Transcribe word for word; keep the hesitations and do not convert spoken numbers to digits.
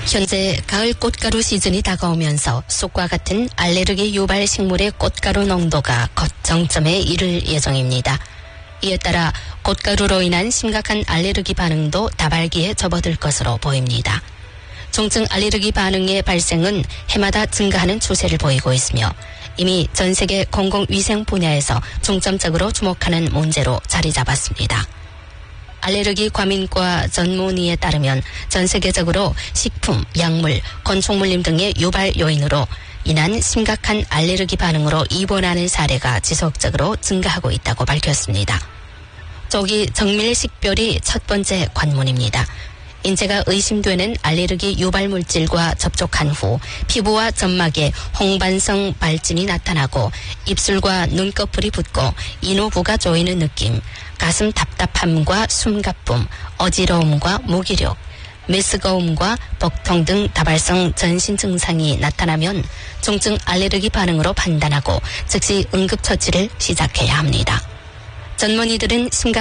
현재 가을 꽃가루 시즌이 다가오면서 쑥과 같은 알레르기 유발 식물의 꽃가루 농도가 거정점에 이를 예정입니다. 이에 따라 꽃가루로 인한 심각한 알레르기 반응도 다발기에 접어들 것으로 보입니다. 중증 알레르기 반응의 발생은 해마다 증가하는 추세를 보이고 있으며 이미 전 세계 공공위생 분야에서 중점적으로 주목하는 문제로 자리 잡았습니다. 알레르기 과민과 전문의에 따르면 전 세계적으로 식품, 약물, 건축물림 등의 유발 요인으로 인한 심각한 알레르기 반응으로 입원하는 사례가 지속적으로 증가하고 있다고 밝혔습니다. 조기 정밀 식별이 첫 번째 관문입니다. 인체가 의심되는 알레르기 유발 물질과 접촉한 후 피부와 점막에 홍반성 발진이 나타나고 입술과 눈꺼풀이 붓고 인후부가 조이는 느낌, 가슴 답답함과 숨가쁨, 어지러움과 무기력, 메스거움과 복통 등 다발성 전신 증상이 나타나면 중증 알레르기 반응으로 판단하고 즉시 응급처치를 시작해야 합니다. 전문의들은 심각